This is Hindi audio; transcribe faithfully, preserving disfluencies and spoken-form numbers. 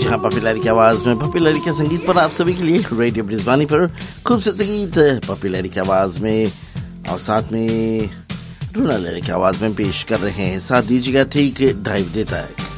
हाँ, पप्पी लहरी की आवाज में पप्पी लहरी के संगीत पर आप सभी के लिए रेडियो ब्रिजवानी पर खूबसूरत संगीत पप्पी लहरी की आवाज में और साथ में रूना लहरी की आवाज में पेश कर रहे हैं। साथ दीजिएगा ठीक ढाई बजे तक।